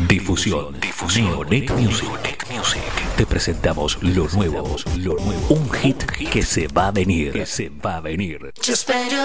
Difusión. Neonet Music. Te presentamos lo nuevo. Un hit que se va a venir. Just better